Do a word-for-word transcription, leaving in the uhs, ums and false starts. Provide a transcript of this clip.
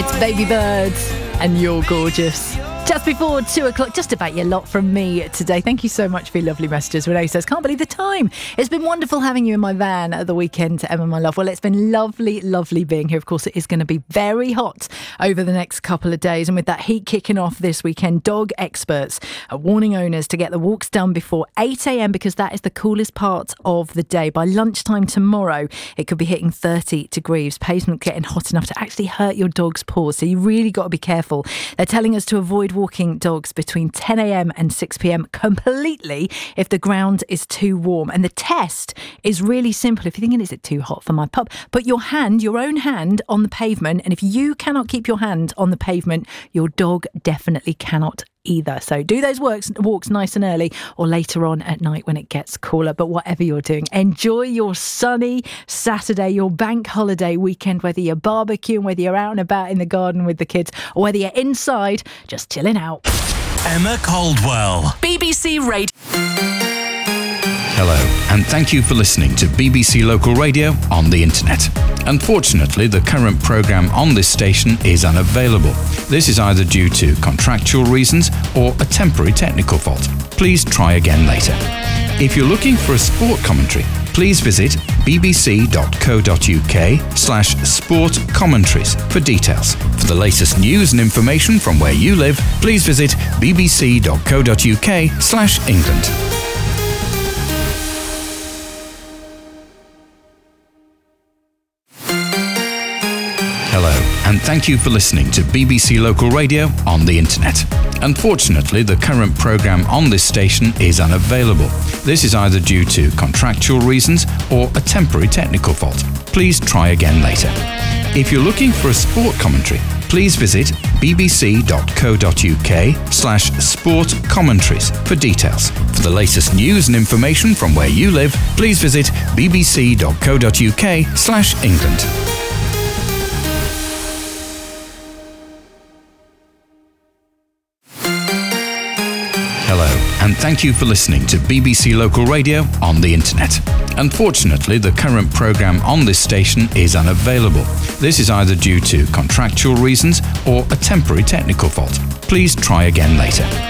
It's Baby Birds and You're Gorgeous. Just before two o'clock, just about your lot from me today. Thank you so much for your lovely messages. Renee says, can't believe the time. It's been wonderful having you in my van at the weekend, Emma, my love. Well, it's been lovely, lovely being here. Of course, it is going to be very hot over the next couple of days. And with that heat kicking off this weekend, dog experts are warning owners to get the walks done before eight a.m. because that is the coolest part of the day. By lunchtime tomorrow, it could be hitting thirty degrees. Pavement getting hot enough to actually hurt your dog's paws. So you really got to be careful. They're telling us to avoid walking dogs between ten a.m. and six p.m. completely if the ground is too warm. And the test is really simple. If you're thinking, is it too hot for my pup? Put your hand, your own hand, on the pavement. And if you cannot keep your hand on the pavement, your dog definitely cannot either. So do those works, walks nice and early or later on at night when it gets cooler. But whatever you're doing, enjoy your sunny Saturday, your bank holiday weekend, whether you're barbecuing, whether you're out and about in the garden with the kids, or whether you're inside just chilling out. Emma Caldwell, B B C Radio. Hello, and thank you for listening to B B C Local Radio on the internet. Unfortunately, the current programme on this station is unavailable. This is either due to contractual reasons or a temporary technical fault. Please try again later. If you're looking for a sport commentary, please visit bbc.co.uk slash sport commentaries for details. For the latest news and information from where you live, please visit bbc.co.uk slash England. Hello, and thank you for listening to B B C Local Radio on the internet. Unfortunately, the current programme on this station is unavailable. This is either due to contractual reasons or a temporary technical fault. Please try again later. If you're looking for a sport commentary, please visit bbc.co.uk slash sport commentaries for details. For the latest news and information from where you live, please visit bbc.co.uk slash England. Hello, and thank you for listening to B B C Local Radio on the internet. Unfortunately, the current programme on this station is unavailable. This is either due to contractual reasons or a temporary technical fault. Please try again later.